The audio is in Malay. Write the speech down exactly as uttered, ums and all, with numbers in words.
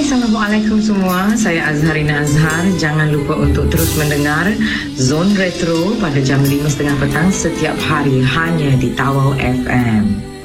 Assalamualaikum semua. Saya Azharina Azhar. Jangan lupa untuk terus mendengar Zone Retro pada jam lima tiga puluh petang setiap hari hanya di Tawau F M.